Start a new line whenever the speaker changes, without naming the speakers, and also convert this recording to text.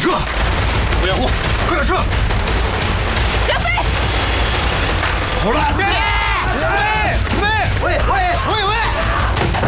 撤！不掩护，快点撤！
梁飞，
好了，对，
四妹，
喂！